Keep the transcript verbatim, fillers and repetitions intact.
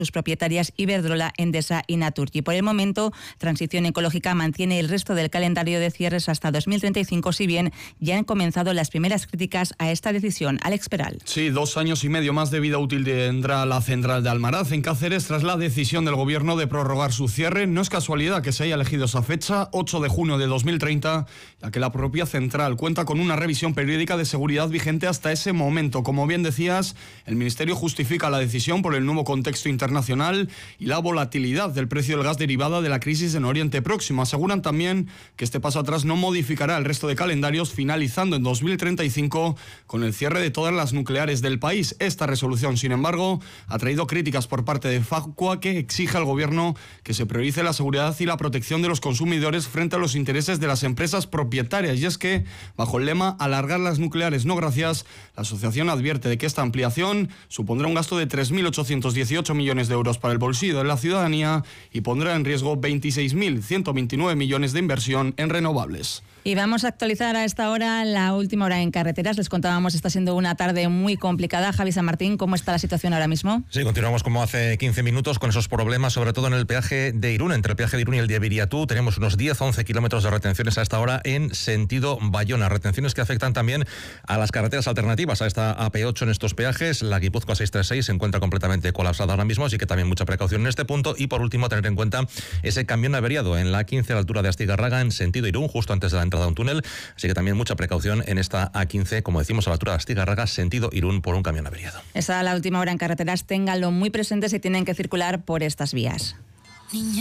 sus propietarias Iberdrola, Endesa y Naturgy. Por el momento, Transición Ecológica mantiene el resto del calendario de cierres hasta dos mil treinta y cinco, si bien ya han comenzado las primeras críticas a esta decisión. Alex Peral. Sí, dos años y medio más de vida útil tendrá la central de Almaraz en Cáceres tras la decisión del Gobierno de prorrogar su cierre. No es casualidad que se haya elegido esa fecha, ocho de junio de dos mil treinta, ya que la propia central cuenta con una revisión periódica de seguridad vigente hasta ese momento. Como bien decías, el Ministerio justifica la decisión por el nuevo contexto internacional y la volatilidad del precio del gas derivada de la crisis en Oriente Próximo. Aseguran también que este paso atrás no modificará el resto de calendarios, finalizando en dos mil treinta y cinco con el cierre de todas las nucleares del país. Esta resolución, sin embargo, ha traído críticas por parte de Facua, que exige al Gobierno que se priorice la seguridad y la protección de los consumidores frente a los intereses de las empresas propietarias. Y es que, bajo el lema "alargar las nucleares, no gracias", la asociación advierte de que esta ampliación supondrá un gasto de tres mil ochocientos dieciocho millones de euros para el bolsillo de la ciudadanía y pondrá en riesgo veintiséis mil ciento veintinueve millones de inversión en renovables. Y vamos a actualizar a esta hora la última hora en carreteras. Les contábamos, está siendo una tarde muy complicada. Javi San Martín, ¿cómo está la situación ahora mismo? Sí, continuamos como hace quince minutos con esos problemas, sobre todo en el peaje de Irún. Entre el peaje de Irún y el de Viriatú tenemos unos diez a once kilómetros de retenciones a esta hora en sentido Bayona. Retenciones que afectan también a las carreteras alternativas, a esta A P ocho en estos peajes. La Guipúzcoa seiscientos treinta y seis se encuentra completamente colapsada ahora mismo, así que también mucha precaución en este punto. Y por último, tener en cuenta ese camión averiado en la A quince a la altura de Astigarraga en sentido Irún, justo antes de la entrada a un túnel. Así que también mucha precaución en esta A quince, como decimos, a la altura de Astigarraga, sentido Irún, por un camión averiado. Esa es la última hora en carreteras. Ténganlo muy presente si tienen que circular por estas vías. Niño.